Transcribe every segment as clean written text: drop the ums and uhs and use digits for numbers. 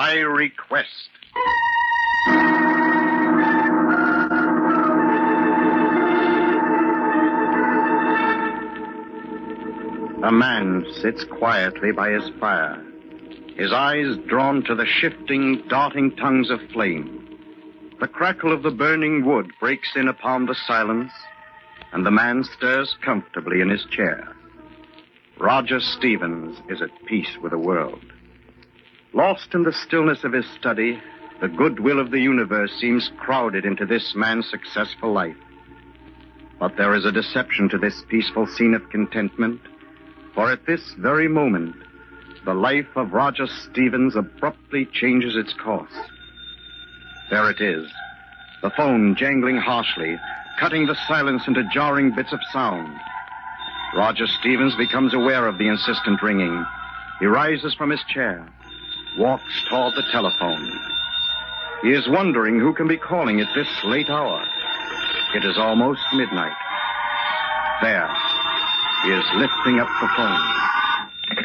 by request. A man sits quietly by his fire, his eyes drawn to the shifting, darting tongues of flame. The crackle of the burning wood breaks in upon the silence, and the man stirs comfortably in his chair. Roger Stevens is at peace with the world. Lost in the stillness of his study, the goodwill of the universe seems crowded into this man's successful life. But there is a deception to this peaceful scene of contentment, for at this very moment, the life of Roger Stevens abruptly changes its course. There it is, the phone jangling harshly, cutting the silence into jarring bits of sound. Roger Stevens becomes aware of the insistent ringing. He rises from his chair, walks toward the telephone. He is wondering who can be calling at this late hour. It is almost midnight. There, he is lifting up the phone.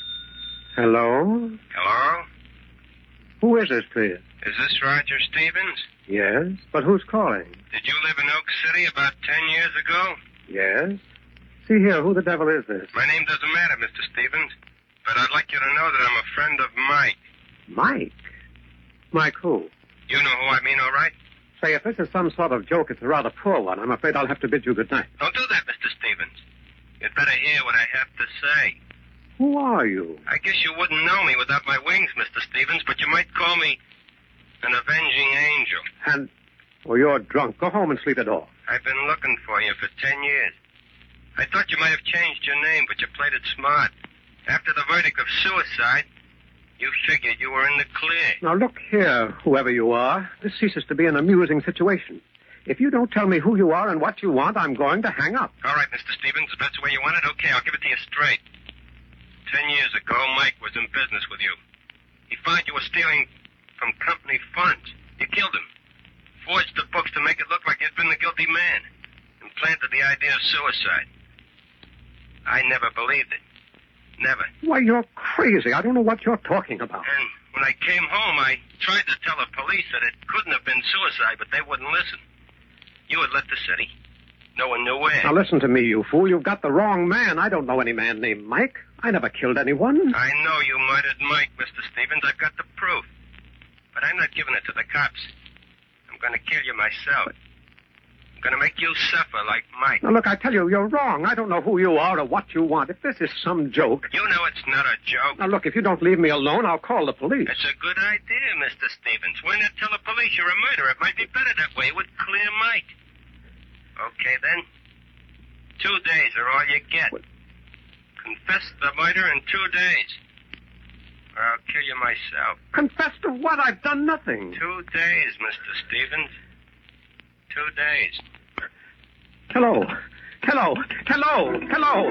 Hello? Hello? Who is this, please? Is this Roger Stevens? Yes, but who's calling? Did you live in Oak City about 10 years ago? Yes. See here, who the devil is this? My name doesn't matter, Mr. Stevens, but I'd like you to know that I'm a friend of Mike. Mike? Mike who? You know who I mean, all right? Say, if this is some sort of joke, it's a rather poor one. I'm afraid I'll have to bid you good night. Don't do that, Mr. Stevens. You'd better hear what I have to say. Who are you? I guess you wouldn't know me without my wings, Mr. Stevens, but you might call me an avenging angel. And... Oh, you're drunk. Go home and sleep it off. I've been looking for you for 10 years. I thought you might have changed your name, but you played it smart. After the verdict of suicide, you figured you were in the clear. Now, look here, whoever you are. This ceases to be an amusing situation. If you don't tell me who you are and what you want, I'm going to hang up. All right, Mr. Stevens, if that's the way you want it, okay, I'll give it to you straight. 10 years ago, Mike was in business with you. He found you were stealing from company funds. You killed him. Forged the books to make it look like you'd been the guilty man. And planted the idea of suicide. I never believed it. Never. Why, you're crazy. I don't know what you're talking about. And when I came home, I tried to tell the police that it couldn't have been suicide, but they wouldn't listen. You had left the city. No one knew where. Now, listen to me, you fool. You've got the wrong man. I don't know any man named Mike. I never killed anyone. I know you murdered Mike, Mr. Stevens. I've got the proof. But I'm not giving it to the cops. I'm going to kill you myself. I'm going to make you suffer like Mike. Now, look, I tell you, you're wrong. I don't know who you are or what you want. If this is some joke... You know it's not a joke. Now, look, if you don't leave me alone, I'll call the police. It's a good idea, Mr. Stevens. Why not tell the police you're a murderer? It might be better that way. It would clear Mike. Okay, then. 2 days are all you get. What? Confess the murder in 2 days. Or I'll kill you myself. Confess to what? I've done nothing. 2 days, Mr. Stevens. 2 days. Hello. Hello. Hello. Hello.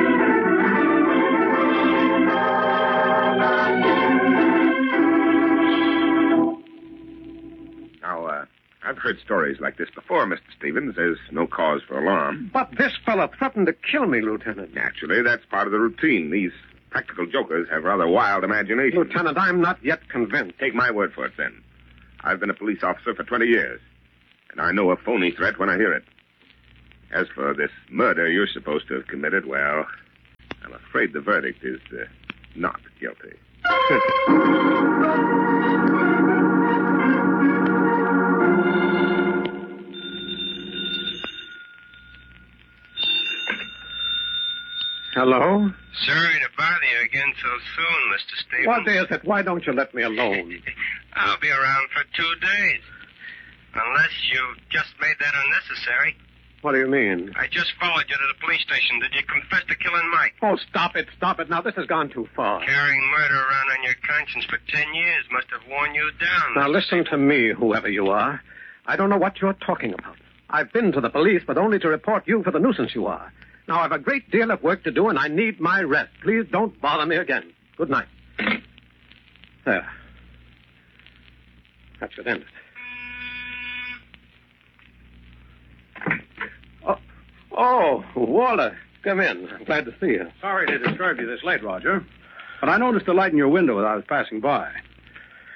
Now, I've heard stories like this before, Mr. Stevens. There's no cause for alarm. But this fella threatened to kill me, Lieutenant. Naturally, that's part of the routine. These practical jokers have rather wild imaginations. Lieutenant, I'm not yet convinced. Take my word for it, then. I've been a police officer for 20 years, and I know a phony threat when I hear it. As for this murder you're supposed to have committed, well, I'm afraid the verdict is not guilty. Hello? Sorry to bother you again so soon, Mr. Stevens. What is it? Why don't you let me alone? I'll be around for 2 days. Unless you just made that unnecessary. What do you mean? I just followed you to the police station. Did you confess to killing Mike? Oh, stop it. Stop it. Now, this has gone too far. Carrying murder around on your conscience for 10 years must have worn you down. Now, listen to me, whoever you are. I don't know what you're talking about. I've been to the police, but only to report you for the nuisance you are. Now, I've a great deal of work to do, and I need my rest. Please don't bother me again. Good night. There. That should end it. Oh, Walter. Come in. I'm glad to see you. Sorry to disturb you this late, Roger. But I noticed a light in your window as I was passing by.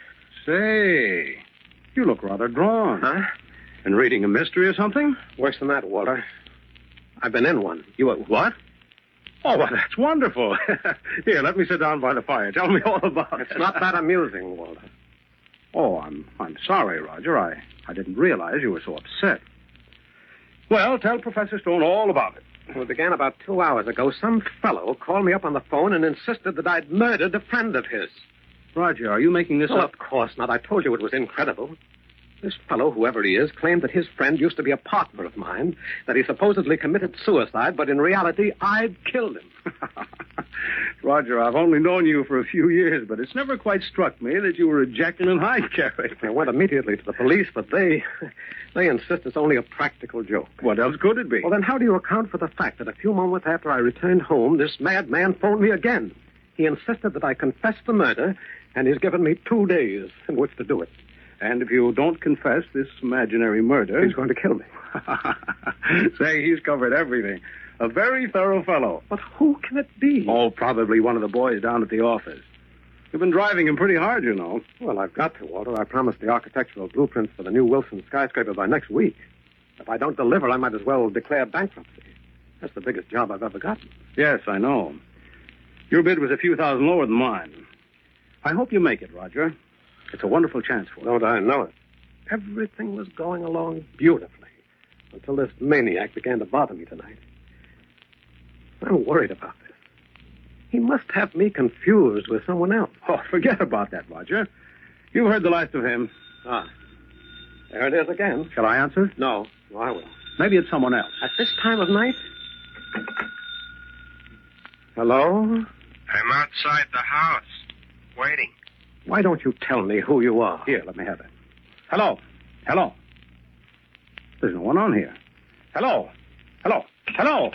Say, you look rather drawn. Huh? And reading a mystery or something? Worse than that, Walter. I've been in one. You what? Oh, well, that's wonderful. Here, let me sit down by the fire. Tell me all about it. It's not that amusing, Walter. Oh, I'm sorry, Roger. I didn't realize you were so upset. Well, tell Professor Stone all about it. Well, it began about 2 hours ago. Some fellow called me up on the phone and insisted that I'd murdered a friend of his. Roger, are you making this Well, up? of course not. I told you it was incredible. This fellow, whoever he is, claimed that his friend used to be a partner of mine, that he supposedly committed suicide, but in reality, I'd killed him. Roger, I've only known you for a few years, but it's never quite struck me that you were a Jekyll and Hyde character. I went immediately to the police, but they insist it's only a practical joke. What else could it be? Well, then how do you account for the fact that a few moments after I returned home, this madman phoned me again? He insisted that I confess the murder, and he's given me 2 days in which to do it. And if you don't confess this imaginary murder... He's going to kill me. Say, he's covered everything. A very thorough fellow. But who can it be? Oh, probably one of the boys down at the office. You've been driving him pretty hard, you know. Well, I've got to, Walter. I promised the architectural blueprints for the new Wilson skyscraper by next week. If I don't deliver, I might as well declare bankruptcy. That's the biggest job I've ever gotten. Yes, I know. Your bid was a few thousand lower than mine. I hope you make it, Roger. It's a wonderful chance for you. Don't I know it? Everything was going along beautifully until this maniac began to bother me tonight. I'm worried about this. He must have me confused with someone else. Oh, forget about that, Roger. You've heard the last of him. Ah, there it is again. Shall I answer? No, I will. Maybe it's someone else. At this time of night? Hello? I'm outside the house, waiting. Why don't you tell me who you are? Here, let me have it. Hello. Hello. There's no one on here. Hello. Hello. Hello.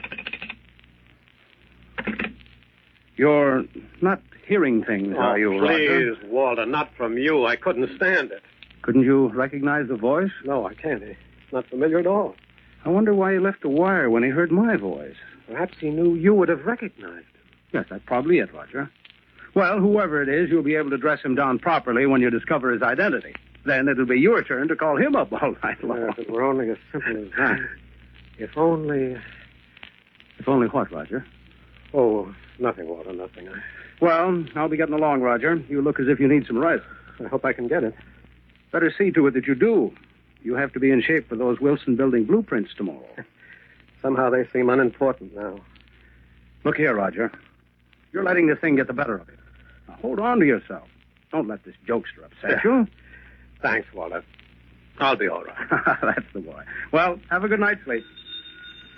You're not hearing things, are you, Roger? Please, Walter, not from you. I couldn't stand it. Couldn't you recognize the voice? No, I can't. It's not familiar at all. I wonder why he left the wire when he heard my voice. Perhaps he knew you would have recognized him. Yes, that's probably it, Roger. Well, whoever it is, you'll be able to dress him down properly when you discover his identity. Then it'll be your turn to call him up all night long. If it were only as simple as that. If only... If only what, Roger? Oh, nothing, Walter, nothing. Well, I'll be getting along, Roger. You look as if you need some rest. I hope I can get it. Better see to it that you do. You have to be in shape for those Wilson building blueprints tomorrow. Somehow they seem unimportant now. Look here, Roger. You're letting this thing get the better of you. Now, hold on to yourself. Don't let this jokester upset you. Thanks, Walter. I'll be all right. That's the boy. Well, have a good night's sleep.